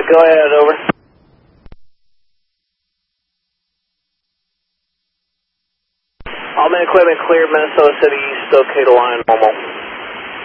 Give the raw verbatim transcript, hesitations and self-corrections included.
Go ahead, over. All main equipment clear, Minnesota City East, okay to line normal.